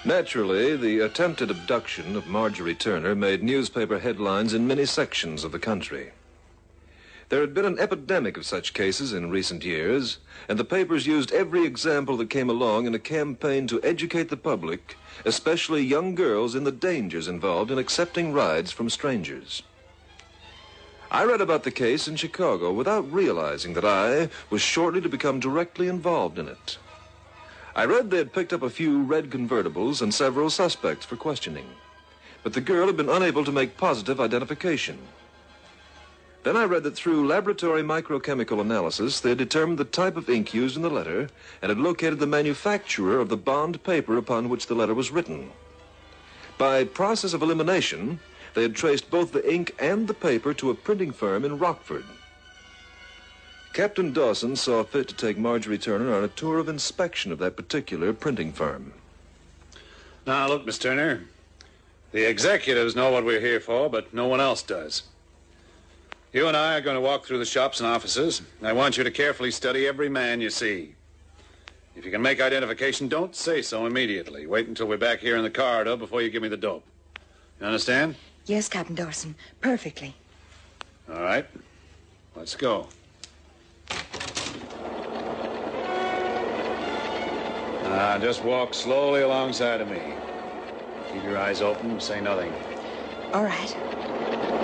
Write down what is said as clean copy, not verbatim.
Naturally, the attempted abduction of Marjorie Turner made newspaper headlines in many sections of the country. There had been an epidemic of such cases in recent years, and the papers used every example that came along in a campaign to educate the public, especially young girls, in the dangers involved in accepting rides from strangers. I read about the case in Chicago without realizing that I was shortly to become directly involved in it. I read they had picked up a few red convertibles and several suspects for questioning, but the girl had been unable to make positive identification. Then I read that through laboratory microchemical analysis, they had determined the type of ink used in the letter and had located the manufacturer of the bond paper upon which the letter was written. By process of elimination, they had traced both the ink and the paper to a printing firm in Rockford. Captain Dawson saw fit to take Marjorie Turner on a tour of inspection of that particular printing firm. Now, look, Miss Turner, the executives know what we're here for, but no one else does. You and I are going to walk through the shops and offices. I want you to carefully study every man you see. If you can make identification, don't say so immediately. Wait until we're back here in the corridor before you give me the dope. You understand? Yes, Captain Dawson. Perfectly. All right. Let's go. Now, just walk slowly alongside of me. Keep your eyes open, say nothing. All right.